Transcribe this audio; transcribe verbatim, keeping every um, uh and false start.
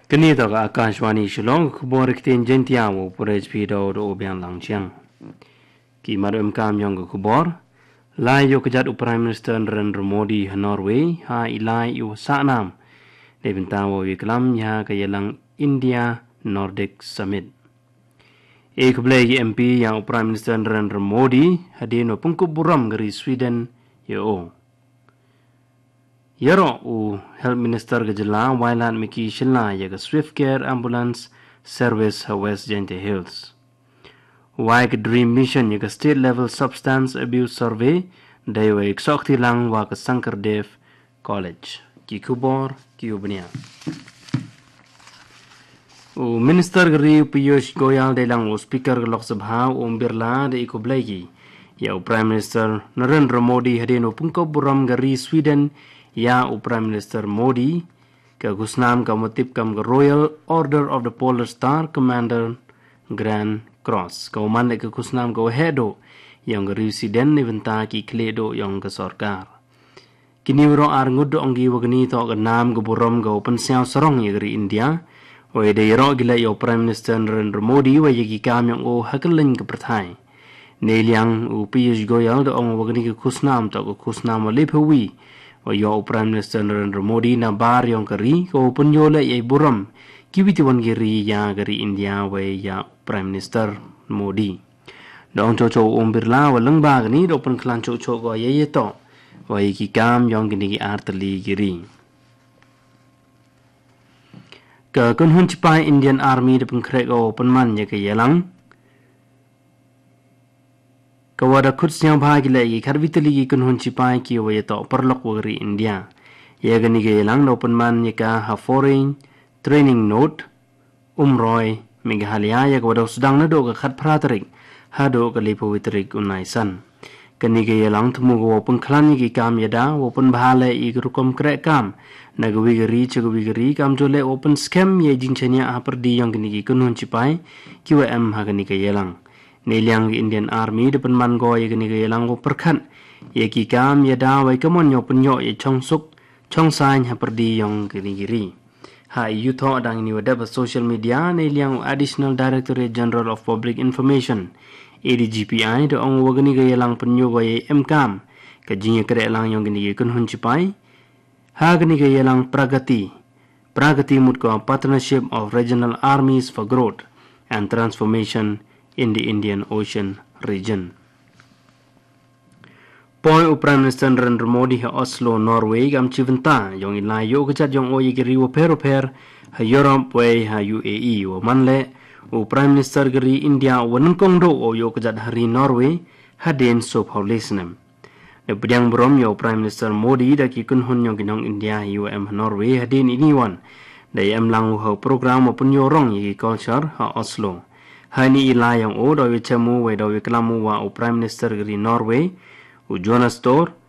Kini tak Akashwani Shillong kubor kitin jentia wo porej pido do obiang langchiang. Ki marum kam yong kubor lai yo kejat u Prime Minister Narendra Modi ha Norway ha ilai yu Sanam de bintawo wiklam ya kayalang India Nordic Summit. E kublai M P yang Prime Minister Narendra Modi hadino pungkup buram gari Sweden yo. Yaro u Health Minister gejala wailan miki shilna yaga Swift Care Ambulance Service ha West Gente Hills. Waik Dream Mission yaga State Level Substance Abuse Survey daywa iksokti lang waka Sankardev College. Ki kubor ki ubnia. U Minister gari Piyush Goyal de lang u Speaker Lok Sabha Om Birla de ikublagi ya u Prime Minister Narendra Modi hadino pungkop buram gari Sweden ya u Prime Minister Modi ke gusnam ka motip kam ke Royal Order of the Polar Star Commander Grand Cross ka uman ke gusnam ka hedo yang ke residen ni benta ki kledo yang ke sarkar kini ro ar ngud ongi wagni to ke nam ke burom ka open siaw sarong ye gri India o de ro gila yo Prime Minister Narendra Modi wa ye ki kam yang o hakelin ke perthai ne liang u Piyush Goyal do ong wagni ke gusnam to ke gusnam le phawi o yo Prime Minister Narendra Modi na bar yang keri ko punjole ye buram kiwitiwan geri ya geri India we ya Prime Minister Modi dong chocho Om Birla walang bag ni do pun klan chocho go ye ye to wa ki kam yang gini artli geri ke kun hun chipai Indian Army de pun krek go pun man ye ke yelang kawada khud siang bhagi lagi kharbitali ki kun hun chipai ki wa to perlok wagri India ye gani ge lang no pun man ye ka ha foreign training note umroy meghalaya ye kawada sedang na do ka khat pratrik ha do ka lipo witrik unai san kani ge lang thumu go pun khlan ki kam yada wo pun bhale i rukom krek kam nagwi gari chagwi gari kam jole open scam ye jinchania ha perdi yang gani ki kun hun chipai ki wa am ha gani ge yelang Neliang Indian Army depan man go ye gani ge lang go perkhan ye ki kam ye da wai kamon yo punyo ye chong suk chong sain ha perdi yong gani giri ha yu tho dang ni wada social media neliang Additional Directorate General of Public Information A D G P I do ong wagani ge lang punyo go ye em kam ka jinya kre lang yong gani ge kun hun chipai ha gani ge lang pragati pragati mut ko Partnership of Regional Armies for Growth and Transformation in the Indian Ocean region. Point u Prime Minister Narendra Modi ha Oslo, Norway gam chiventa yong ilai yo kachat yong oyi giri wo pero per ha Europe way ha U A E wo manle u Prime Minister giri India wanang kongdo o yo kachat hari Norway ha den so paulisnem. Ne bidang brom yo Prime Minister Modi da ki kun hun yong ginong India U M Norway ha den iniwan da yam lang ho program o pun yorong yi culture ha Oslo. Hani ila yang o do wichemu we do wiklamu wa o Prime Minister gri Norway u Jonas Tor